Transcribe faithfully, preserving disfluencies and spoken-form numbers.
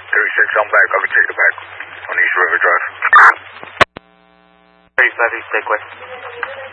thirty-six, I'm back. I can take the back on East River Drive. thirty-five, East Lakeway.